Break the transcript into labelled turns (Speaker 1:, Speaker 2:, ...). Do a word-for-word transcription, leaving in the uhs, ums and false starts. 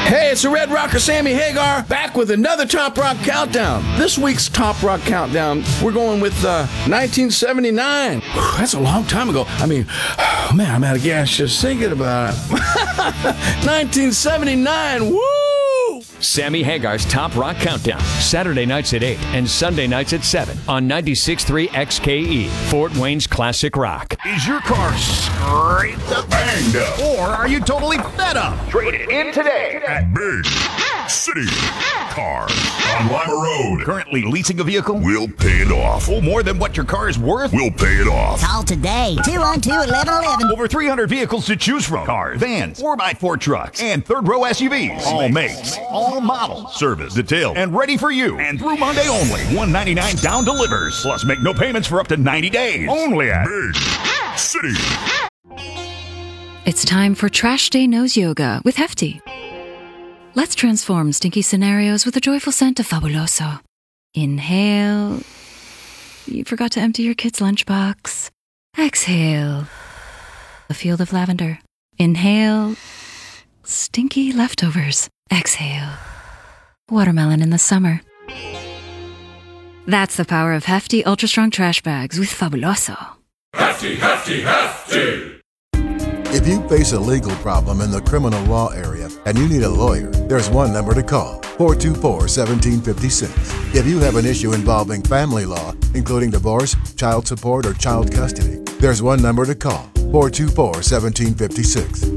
Speaker 1: Hey, it's the Red Rocker Sammy Hagar, back with another Top Rock Countdown. This week's Top Rock Countdown, we're going with uh, nineteen seventy-nine. Whew, that's a long time ago. I mean, oh, man, I'm out of gas just thinking about it. nineteen seventy-nine, woo!
Speaker 2: Sammy Hagar's Top Rock Countdown, Saturday nights at eight and Sunday nights at seven on ninety-six point three X K E, Fort Wayne's Classic Rock.
Speaker 3: Is your car scraped up, banged up, or are you totally fed up?
Speaker 4: Trade it in today
Speaker 3: At Big City Cars on Lima Road. Currently leasing a vehicle? We'll pay it off. Oh, more than what your car is worth? We'll pay it off.
Speaker 5: Call today, two one two, eleven eleven.
Speaker 3: Over three hundred vehicles to choose from. Cars, vans, four by four trucks, and third-row S U Vs. All makes, all models, service, detailed, and ready for you. And through Monday only, one ninety-nine down delivers. Plus, make no payments for up to ninety days. Only at Big City.
Speaker 6: It's time for Trash Day Nose Yoga with Hefty. Let's transform stinky scenarios with a joyful scent of Fabuloso. Inhale. You forgot to empty your kid's lunchbox. Exhale. A field of lavender. Inhale. Stinky leftovers. Exhale. Watermelon in the summer. That's the power of Hefty Ultra Strong Trash Bags with Fabuloso.
Speaker 7: Hefty, hefty, hefty!
Speaker 8: If you face a legal problem in the criminal law area and you need a lawyer, there's one number to call, four two four, one seven five six. If you have an issue involving family law, including divorce, child support, or child custody, there's one number to call, four two four, one seven five six.